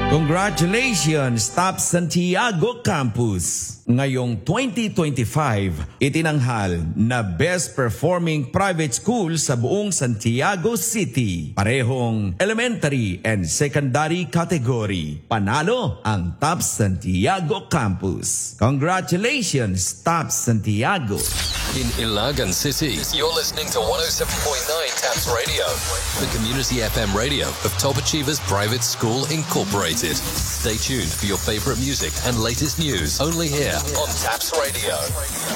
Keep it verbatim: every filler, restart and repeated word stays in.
Congratulations, Top Santiago Campus! Ngayong twenty twenty-five, itinanghal na Best Performing Private School sa buong Santiago City. Parehong elementary and secondary category. Panalo ang Top Santiago Campus. Congratulations, Top Santiago! In Ilagan City, you're listening to one oh seven point nine Taps Radio, the community F M radio of Top Achievers Private School Incorporated. Stay tuned for your favorite music and latest news only here on Taps Radio.